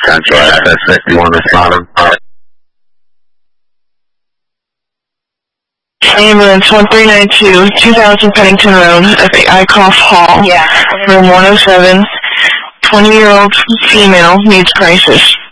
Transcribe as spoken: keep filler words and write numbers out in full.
Central access fifty-one is bottom. Ambulance one three nine two, two thousand Pennington Road at the Eichhoff Hall. Yeah. Room one oh seven. twenty-year-old female needs crisis.